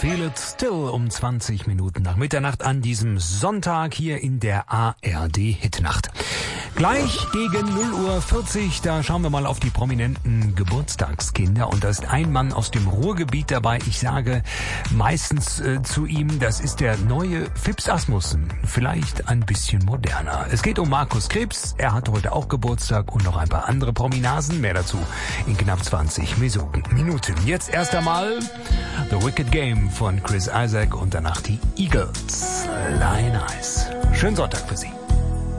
Feel It Still um 20 Minuten nach Mitternacht an diesem Sonntag hier in der ARD Hitnacht. Gleich gegen 0:40 Uhr, da schauen wir mal auf die prominenten Geburtstagskinder. Und da ist ein Mann aus dem Ruhrgebiet dabei. Ich sage meistens zu ihm, das ist der neue Phipps Asmussen. Vielleicht ein bisschen moderner. Es geht um Markus Krebs. Er hat heute auch Geburtstag und noch ein paar andere Prominasen. Mehr dazu in knapp 20 Minuten. Jetzt erst einmal The Wicked Game von Chris Isaak und danach die Eagles. Lion Eyes. Schönen Sonntag für Sie.